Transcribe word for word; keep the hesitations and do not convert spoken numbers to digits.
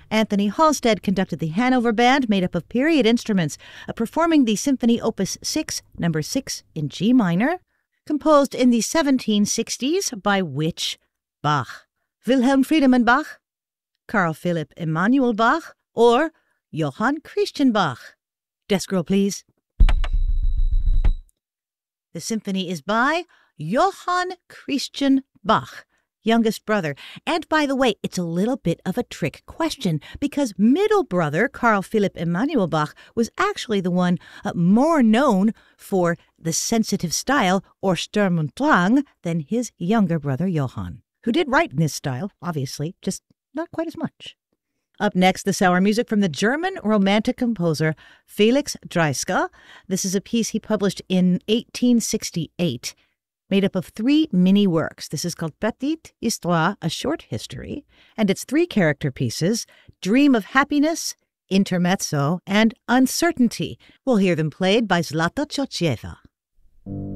Anthony Halstead conducted the Hanover Band, made up of period instruments, uh, performing the Symphony Opus six, number six in G minor, composed in the seventeen sixties by which Bach? Wilhelm Friedemann Bach, Carl Philipp Emanuel Bach, or Johann Christian Bach? Desk roll, please. The symphony is by Johann Christian Bach, youngest brother. And by the way, it's a little bit of a trick question because middle brother Carl Philipp Emanuel Bach was actually the one uh, more known for the sensitive style or Sturm und Drang than his younger brother Johann, who did write in this style, obviously, just not quite as much. Up next, the sour music from the German Romantic composer Felix Dreiske. This is a piece he published in eighteen sixty-eight, made up of three mini-works. This is called Petite Histoire, a short history, and it's three character pieces, Dream of Happiness, Intermezzo, and Uncertainty. We'll hear them played by Zlata Tchotcheva.